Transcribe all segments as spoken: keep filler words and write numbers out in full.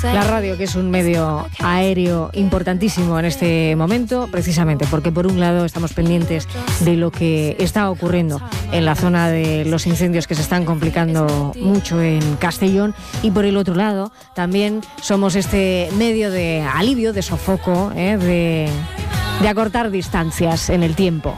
La radio, que es un medio aéreo importantísimo en este momento, precisamente porque por un lado estamos pendientes de lo que está ocurriendo en la zona de los incendios que se están complicando mucho en Castellón, y por el otro lado también somos este medio de alivio, de sofoco, ¿eh? de, de acortar distancias en el tiempo.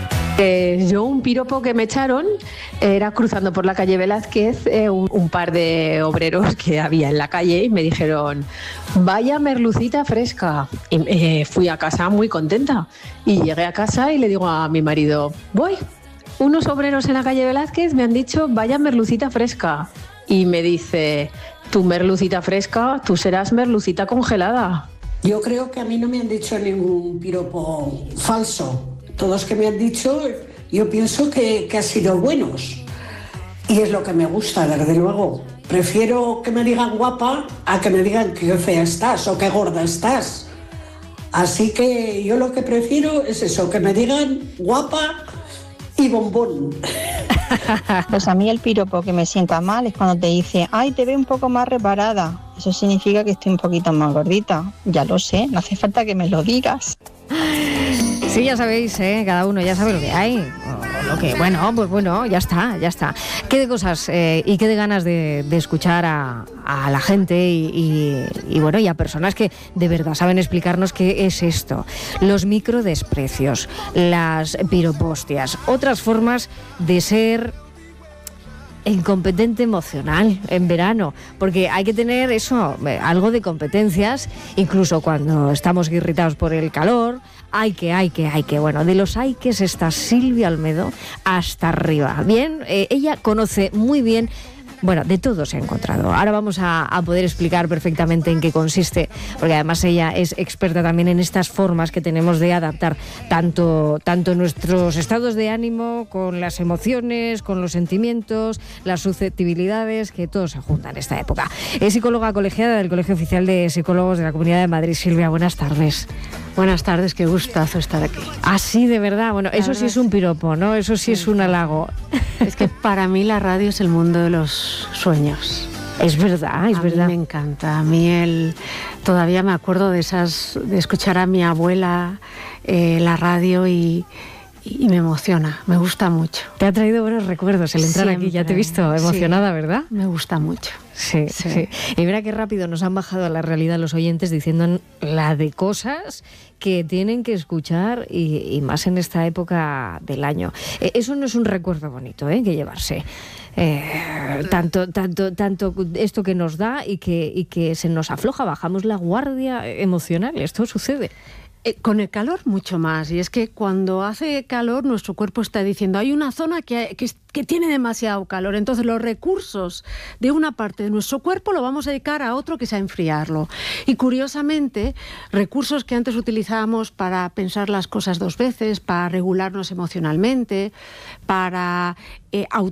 Eh, yo un piropo que me echaron era cruzando por la calle Velázquez, eh, un, un par de obreros que había en la calle y me dijeron: vaya merlucita fresca. Y eh, fui a casa muy contenta y llegué a casa y le digo a mi marido: voy, unos obreros en la calle Velázquez me han dicho vaya merlucita fresca. Y me dice: tu merlucita fresca, tú serás merlucita congelada. Yo creo que a mí no me han dicho ningún piropo falso. Todos que me han dicho, yo pienso que, que han sido buenos. Y es lo que me gusta, desde luego. Prefiero que me digan guapa a que me digan qué fea estás o qué gorda estás. Así que yo lo que prefiero es eso, que me digan guapa y bombón. Pues a mí el piropo que me sienta mal es cuando te dice: ay, te veo un poco más reparada. Eso significa que estoy un poquito más gordita. Ya lo sé, no hace falta que me lo digas. Sí, ya sabéis, ¿eh? Cada uno ya sabe lo que hay. O lo que, bueno, pues bueno, ya está, ya está. Qué de cosas eh, y qué de ganas de, de escuchar a, a la gente y, y, y bueno, y a personas que de verdad saben explicarnos qué es esto. Los microdesprecios, las piropostias, otras formas de ser incompetente emocional en verano, porque hay que tener eso, algo de competencias, incluso cuando estamos irritados por el calor. Hay que, hay que, hay que, bueno, de los hay que está Silvia Olmedo hasta arriba. Bien, eh, ella conoce muy bien. Bueno, de todo se ha encontrado. Ahora vamos a, a poder explicar perfectamente en qué consiste, porque además ella es experta también en estas formas que tenemos de adaptar tanto, tanto nuestros estados de ánimo con las emociones, con los sentimientos, las susceptibilidades, que todo se junta en esta época. Es psicóloga colegiada del Colegio Oficial de Psicólogos de la Comunidad de Madrid. Silvia, buenas tardes. Buenas tardes, qué gustazo estar aquí. Ah, sí, de verdad. Bueno, eso sí es un piropo, ¿no? Eso sí es un halago. Es que para mí la radio es el mundo de los sueños. Es verdad, es a verdad. A mí me encanta. A mí el, todavía me acuerdo de esas, de escuchar a mi abuela eh, la radio y, y me emociona, me gusta mucho. Te ha traído buenos recuerdos el entrar Siempre. Aquí, ya te he visto emocionada, sí, ¿verdad? Me gusta mucho. Sí, sí, sí. Y mira qué rápido nos han bajado a la realidad los oyentes diciendo la de cosas que tienen que escuchar y, y más en esta época del año. Eh, eso no es un recuerdo bonito, ¿eh? Que llevarse. Eh, tanto, tanto, tanto esto que nos da y que, y que se nos afloja, bajamos la guardia emocional. Esto sucede. Eh, con el calor mucho más, y es que cuando hace calor nuestro cuerpo está diciendo hay una zona que, que, que tiene demasiado calor, entonces los recursos de una parte de nuestro cuerpo lo vamos a dedicar a otro que sea enfriarlo. Y curiosamente, recursos que antes utilizábamos para pensar las cosas dos veces, para regularnos emocionalmente, para eh,